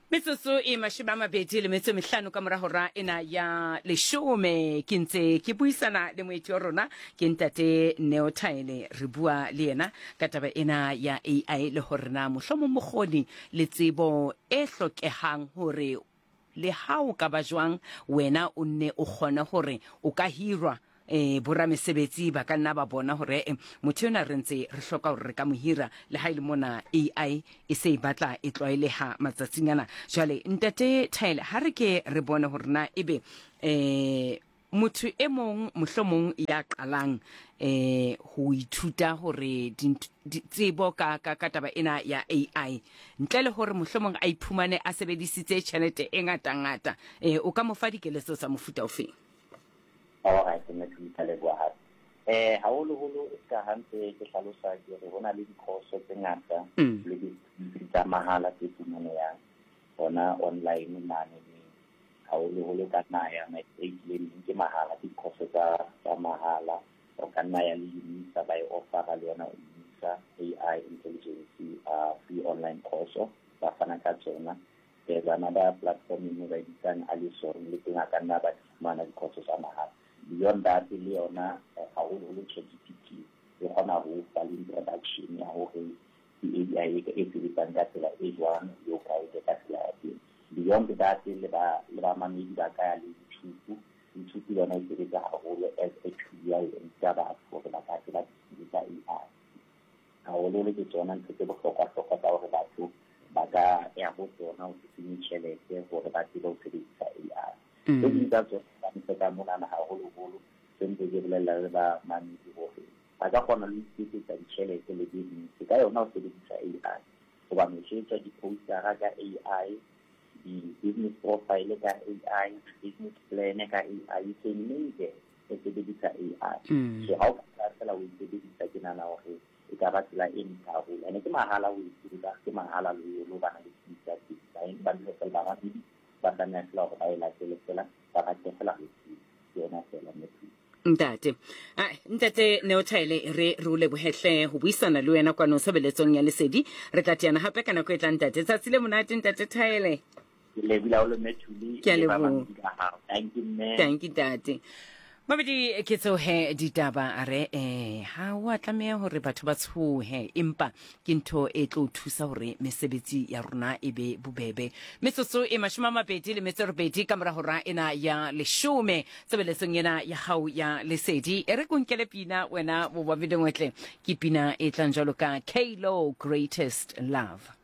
Metsotso e mashimamabedi le metso mehlano ka mora hora ena ya leshome ke ntse ke buisana le moeti wa rona ke ntate Neo Thaile re bua le yena ka taba ena ya AI le hore na mohlomong mokgoni le tsebo e hlokehang hore le ha o ka ba jwang wena o nne o kgona hore o ka hirwa bora mesebetsi ba ka nna ba bona hore motho yona re ntse re hloka hore re ka mohira le ha ile mona AI e se e batla e tlwaeleha matsatsing ana jwale ntate Thaile ha re ke re bone hore na ebe motho e mong mohlomong ya qalang ho ithuta hore tsebo ka taba ena ya AI ntle le hore mohlomong a iphumane a sebedisitse tjhelete e ngata o ka mo fa dikeletso tsa mofuta ofeng? Alright, mme ke le bua ha. Haholo ka hantse ke hlalosa hore hona le di-course tse ngata le di tsa mahala tse fumanehang hona online mane haholo ka naya matriculate ke mahala di-course tsa mahala o ka naya le unisa by offer le yona unisa AI intelligence free online course ba fana ka tsona. There's another platform in the Redisan Alison looking at another mana di-courses tsa mahala. Beyond that, Leona, haholo ChatGPT e kgona ho fa le introduction ya hore AI e sebetsang ka tsela e jwang yo ka e ka tsela ya teng. Beyond that, le ba mamedi ba ka le YouTube yona e sebetsa haholo as a tool ya ya ba hore ba ka tsela tsa AI. Haholo ke tsona ntse ke bohlokwa tsa hore batho ba ka ya ho tsona ho tsenya tjhelete hore ba tsebe ho sebedisa AI. So that's what ka mona na haholo sentse ke bolela le ba mamedi hore ba ka kgona le ditsetsa ditjhelete le business ka yona ho sebedisa AI go ba metjha di-postera ka AI di-business profile ka AI business plan ka AI ke nnete e sebedisa AI so ha o ka tsela o sebedisa ke nana hore e ka ba tsela e ntshaholo ene ke mahala o ithuta ke mahala lo bana le ditsa design ba le fela ba ba tsana fela go ba ela fela ba ka tsela le yona fela metsi ntate Neo Thaile re rule bohehle ho buisana le wena kwano sebeletsong ya lesedi re tla tiana hape kana go etla ntate tsatsi le monate ntate Thaile le bila o le methuli ba mamedi ka ha thank you tate Mabedi ke tsohe ditaba are ha wa tlameha hore batho ba tshohe empa ke ntho e tlo thusa hore mesebetsi ya rona e be bobebe metsotso e mashimamabedi le metso robedi ka mora hora ena ya leshome sebeletsong ena ya hao ya lesedi e re konkele pina wena bo ba bidengwetle ke pina e tlang jalo ka Kalo Greatest Love.